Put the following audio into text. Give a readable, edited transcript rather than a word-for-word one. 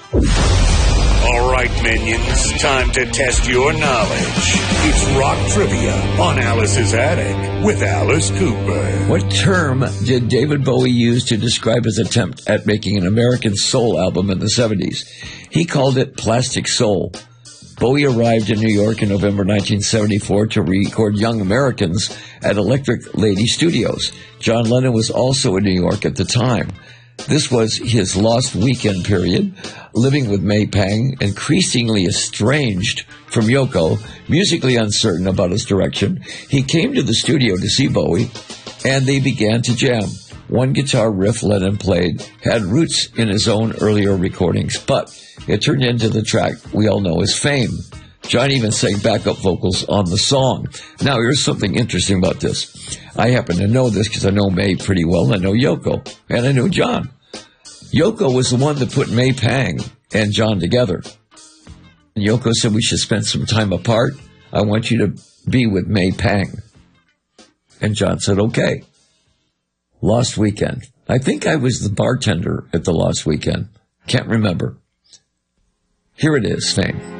All right, minions, time to test your knowledge. It's Rock Trivia on Alice's Attic with Alice Cooper. What term did David Bowie use to describe his attempt at making an American soul album in the 70s? He called it Plastic Soul. Bowie arrived in New York in November 1974 to record Young Americans at Electric Lady Studios. John Lennon was also in New York at the time. This was his lost weekend period, living with May Pang, increasingly estranged from Yoko, musically uncertain about his direction. He came to the studio to see Bowie, and they began to jam. One guitar riff Lennon played had roots in his own earlier recordings, but it turned into the track we all know as Fame. John even sang backup vocals on the song. Now, here's something interesting about this. I happen to know this because I know May pretty well, and I know Yoko, and I know John. Yoko was the one that put May Pang and John together. And Yoko said we should spend some time apart. I want you to be with May Pang. And John said, okay. Lost Weekend. I think I was the bartender at the Lost Weekend. Can't remember. Here it is, Fame.